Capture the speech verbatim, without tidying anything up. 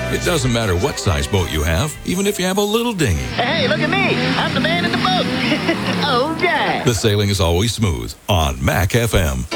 It doesn't matter what size boat you have, even if you have a little dinghy. Hey, look at me. I'm the man in the boat. Oh, yeah. The sailing is always smooth on Mac F M.